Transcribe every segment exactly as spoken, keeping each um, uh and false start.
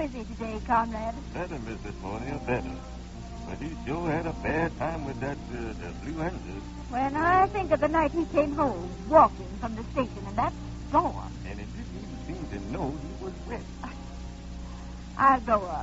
busy today, Conrad? Better, Miss Edmonia, better. But he sure had a bad time with that uh, the blue angel. When I think of the night he came home, walking from the station in that storm. And it didn't even seem to know he was wet. I'll go up.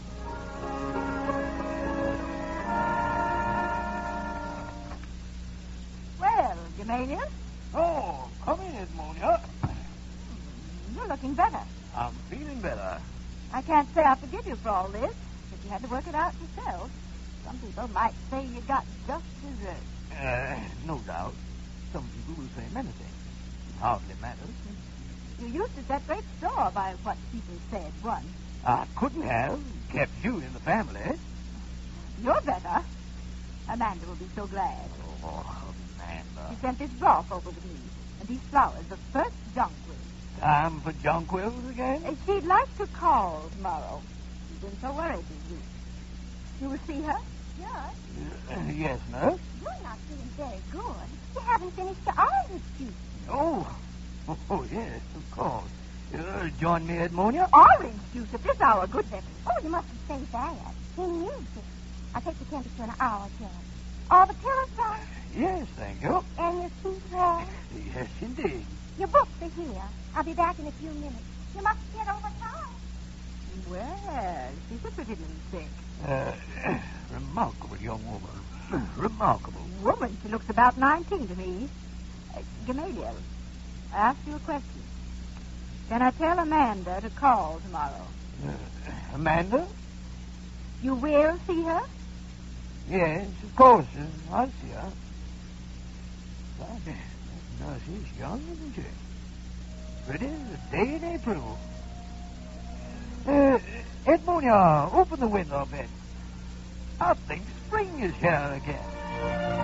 Well, Gamaliel, Oh, come in, Edmonia. you're looking better. I'm feeling better. I can't say I forgive you for all this, but you had to work it out yourself. Some people might say you got just dessert. Uh, no doubt. Some people will say many things. It hardly matters. You used to set great store by what people said once. I couldn't have kept you in the family. You're better. Amanda will be so glad. Oh, Amanda. She sent this broth over to me, and these flowers, the first jonquils. Time for jonquils again? Uh, She'd like to call tomorrow. She's been so worried this week. You will see her? Yes. Uh, yes, nurse. You're not feeling very good. You haven't finished your orange juice. Oh, oh, yes, of course. Uh, join me, Edmonia. Orange juice at this hour, good heavens. Oh, you mustn't say that. He needs it. I'll take the temperature in an hour, Jim. All the pillows done? Yes, thank you. And your feet warm? Yes, indeed. Your books are here. I'll be back in a few minutes. You must get over time. Well, she's a pretty little thing. Uh, remarkable young woman. Remarkable. Woman, she looks about nineteen to me. Uh, Gamaliel, I asked you a question. Can I tell Amanda to call tomorrow? Uh, Amanda? You will see her? Yes, of course. Uh, I'll see her. But uh, that nurse is young, isn't she? Pretty as a day in April. Uh, Edmonia, open the window a bit. I think spring is here again.